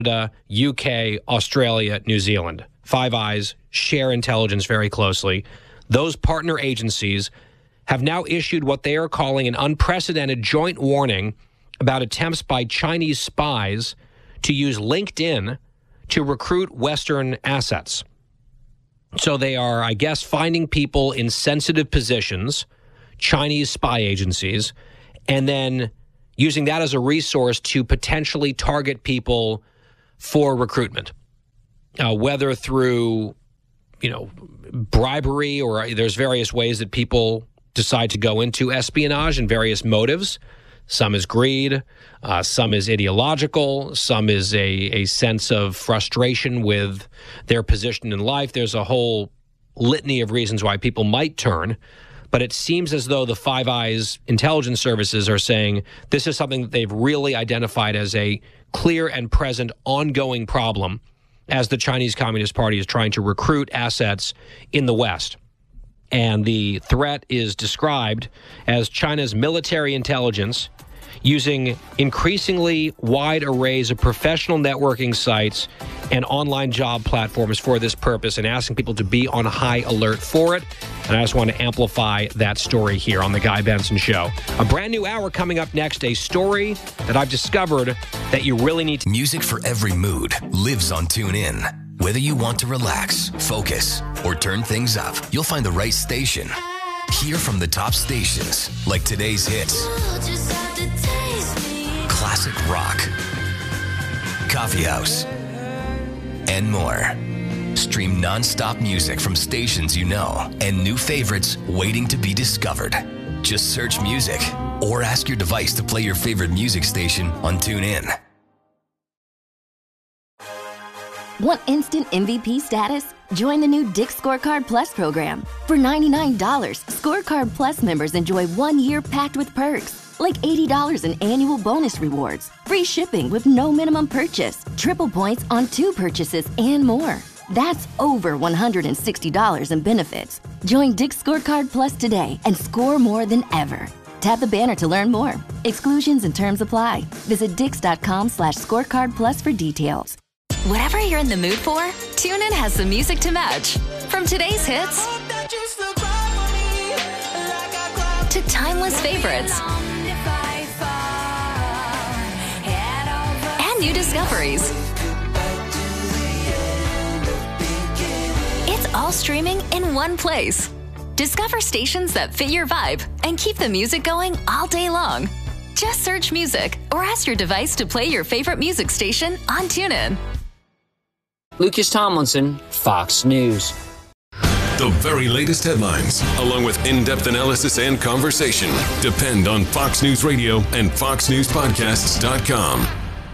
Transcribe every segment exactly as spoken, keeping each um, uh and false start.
Canada, U K, Australia, New Zealand. Five Eyes share intelligence very closely. Those partner agencies have now issued what they are calling an unprecedented joint warning about attempts by Chinese spies to use LinkedIn to recruit Western assets. So they are, I guess, finding people in sensitive positions, Chinese spy agencies, and then using that as a resource to potentially target people for recruitment, uh, whether through, you know, bribery, or there's various ways that people decide to go into espionage and various motives. Some is greed, uh, some is ideological, some is a, a sense of frustration with their position in life. There's a whole litany of reasons why people might turn. But it seems as though the Five Eyes intelligence services are saying this is something that they've really identified as a clear and present ongoing problem as the Chinese Communist Party is trying to recruit assets in the West. And the threat is described as China's military intelligence using increasingly wide arrays of professional networking sites and online job platforms for this purpose, and asking people to be on high alert for it. And I just want to amplify that story here on The Guy Benson Show. A brand new hour coming up next, a story that I've discovered that you really need to... Music for every mood lives on TuneIn. Whether you want to relax, focus, or turn things up, you'll find the right station. Hear from the top stations, like today's hits, classic rock, coffee house, and more. Stream non-stop music from stations you know and new favorites waiting to be discovered. Just search music or ask your device to play your favorite music station on TuneIn. Want instant M V P status? Join the new Dick's Scorecard Plus program. For ninety-nine dollars, Scorecard Plus members enjoy one year packed with perks, like eighty dollars in annual bonus rewards, free shipping with no minimum purchase, triple points on two purchases, and more. That's over one hundred sixty dollars in benefits. Join Dick's Scorecard Plus today and score more than ever. Tap the banner to learn more. Exclusions and terms apply. Visit dix.com slash scorecard plus for details. Whatever you're in the mood for, TuneIn has the music to match. From today's hits to timeless favorites and new discoveries. It's all streaming in one place. Discover stations that fit your vibe and keep the music going all day long. Just search music or ask your device to play your favorite music station on TuneIn. Lucas Tomlinson, Fox News. The very latest headlines, along with in-depth analysis and conversation, depend on Fox News Radio and fox news podcasts dot com.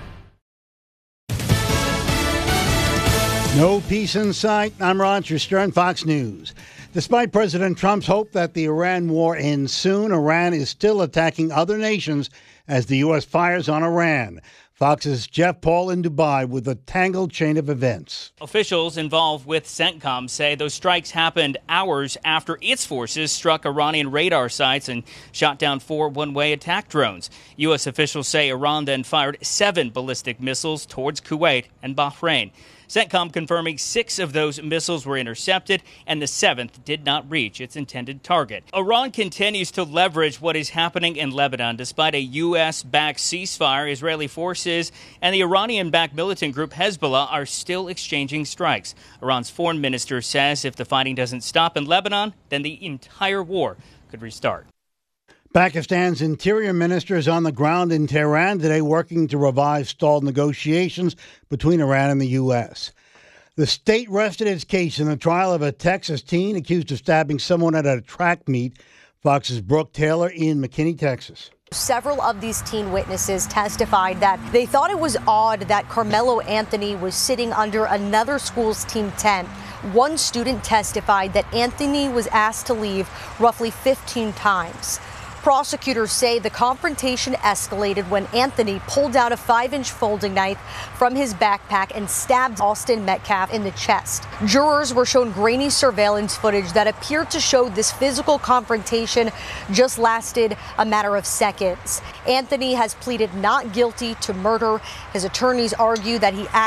No peace in sight. I'm Roger Stern, Fox News. Despite President Trump's hope that the Iran war ends soon, Iran is still attacking other nations as the U S fires on Iran. Fox's Jeff Paul in Dubai with a tangled chain of events. Officials involved with CENTCOM say those strikes happened hours after its forces struck Iranian radar sites and shot down four one-way attack drones. U S officials say Iran then fired seven ballistic missiles towards Kuwait and Bahrain. CENTCOM confirming six of those missiles were intercepted and the seventh did not reach its intended target. Iran continues to leverage what is happening in Lebanon. Despite a U S-backed ceasefire, Israeli forces and the Iranian-backed militant group Hezbollah are still exchanging strikes. Iran's foreign minister says if the fighting doesn't stop in Lebanon, then the entire war could restart. Pakistan's interior minister is on the ground in Tehran today working to revive stalled negotiations between Iran and the U S. The state rested its case in the trial of a Texas teen accused of stabbing someone at a track meet. Fox's Brooke Taylor in McKinney, Texas. Several of these teen witnesses testified that they thought it was odd that Carmelo Anthony was sitting under another school's team tent. One student testified that Anthony was asked to leave roughly fifteen times. prosecutors say the confrontation escalated when Anthony pulled out a five-inch folding knife from his backpack and stabbed Austin Metcalf in the chest. Jurors were shown grainy surveillance footage that appeared to show this physical confrontation just lasted a matter of seconds. Anthony has pleaded not guilty to murder. His attorneys argue that he